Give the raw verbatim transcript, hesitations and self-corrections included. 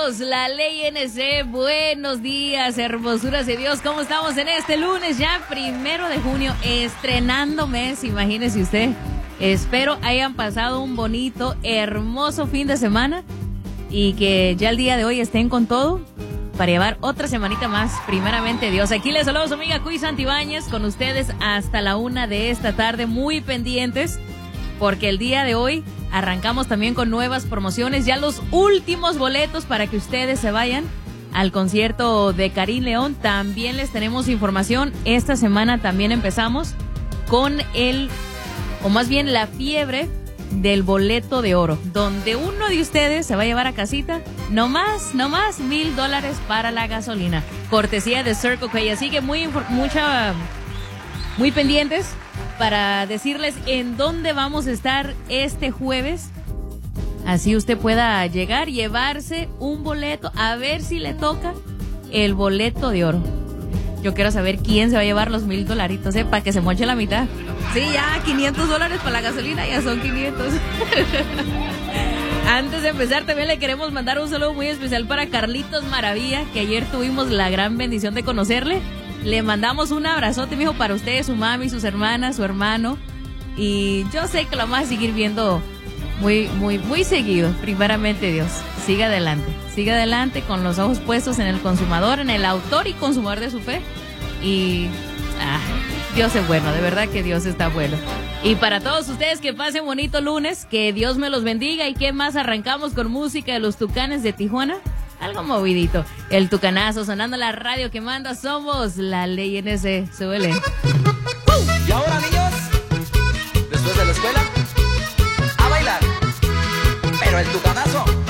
Somos la Ley N C. Buenos días, hermosuras de Dios. ¿Cómo estamos en este lunes ya primero de junio, estrenando mes? Imagínese usted. Espero hayan pasado un bonito, hermoso fin de semana y que ya el día de hoy estén con todo para llevar otra semanita más, primeramente Dios. Aquí les saludo a su amiga Cuy Santibáñez, con ustedes hasta la una de esta tarde, muy pendientes, porque el día de hoy arrancamos también con nuevas promociones, ya los últimos boletos para que ustedes se vayan al concierto de Karim León. También les tenemos información, esta semana también empezamos con el, o más bien la fiebre del boleto de oro, donde uno de ustedes se va a llevar a casita no más, no más mil dólares para la gasolina, cortesía de Circle K. Así que muy, mucha, muy pendientes para decirles en dónde vamos a estar este jueves. Así usted pueda llegar, llevarse un boleto, a ver si le toca el boleto de oro. Yo quiero saber quién se va a llevar los mil dolaritos, ¿eh? Para que se moche la mitad. Sí, ya quinientos dólares para la gasolina, ya son quinientos. Antes de empezar, también le queremos mandar un saludo muy especial para Carlitos Maravilla, que ayer tuvimos la gran bendición de conocerle. Le mandamos un abrazote, mijo, para usted, su mami, sus hermanas, su hermano. Y yo sé que lo vamos a seguir viendo muy, muy, muy seguido, primeramente Dios. Siga adelante, siga adelante con los ojos puestos en el consumador, en el autor y consumador de su fe. Y ah, Dios es bueno, de verdad que Dios está bueno. Y para todos ustedes que pasen bonito lunes, que Dios me los bendiga. Y qué más, arrancamos con música de los Tucanes de Tijuana. Algo movidito, el tucanazo sonando la radio que manda. Somos la Ley N C. Súbele. Y ahora, niños, después de la escuela, a bailar. Pero el tucanazo